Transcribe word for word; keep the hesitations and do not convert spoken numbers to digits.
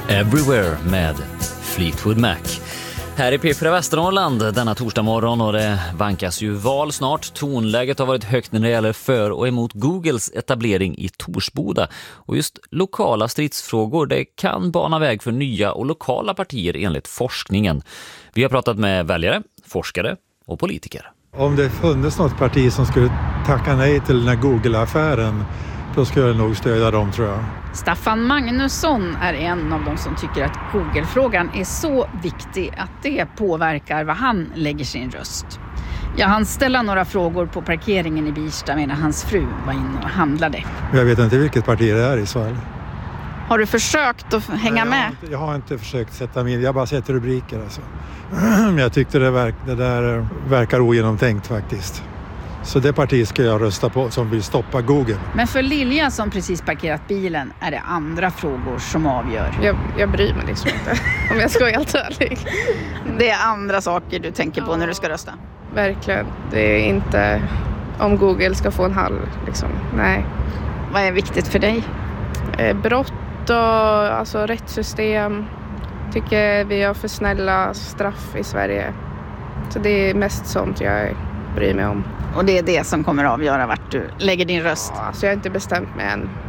Everywhere med Fleetwood Mac. Här i P fyra Västernorrland denna torsdag morgon, och det vankas ju val snart. Tonläget har varit högt när det gäller för och emot Googles etablering i Torsboda. Och just lokala stridsfrågor, det kan bana väg för nya och lokala partier enligt forskningen. Vi har pratat med väljare, forskare och politiker. Om det funnits något parti som skulle tacka nej till den här Google-affären, då skulle jag nog stödja dem, tror jag. Staffan Magnusson är en av de som tycker att Google-frågan är så viktig att det påverkar vad han lägger sin röst. Jag hann ställa några frågor på parkeringen i Birsta medan hans fru var inne och handlade. Jag vet inte vilket parti det är i Sverige. Har du försökt att hänga Nej, jag med? Har inte, jag har inte försökt sätta mig in. Jag har bara sett rubriker. Alltså. Men jag tyckte det, verk, det där verkar ogenomtänkt faktiskt. Så det parti ska jag rösta på som vill stoppa Google. Men för Lilja som precis parkerat bilen är det andra frågor som avgör. Jag, jag bryr mig liksom inte, om jag ska vara helt ärlig. Det är andra saker du tänker på när du ska rösta? Verkligen. Det är inte om Google ska få en halv. Liksom. Nej. Vad är viktigt för dig? Eh, brott och alltså, rättssystem. Tycker vi har för snälla straff i Sverige. Så det är mest sånt jag bryr mig om. Och det är det som kommer att avgöra vart du lägger din röst? Ja, alltså jag har inte bestämt mig än.